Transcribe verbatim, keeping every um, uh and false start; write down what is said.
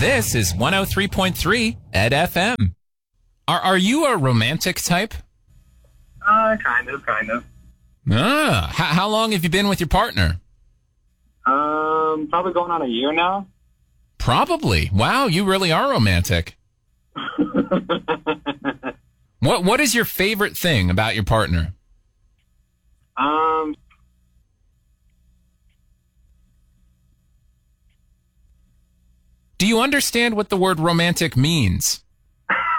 This is one oh three point three Ed F M. Are are you a romantic type? Uh, kind of, kind of. Ah, how, how long have you been with your partner? Um, probably going on a year now. Probably. Wow, you really are romantic. What What is your favorite thing about your partner? Um, Do you understand what the word romantic means?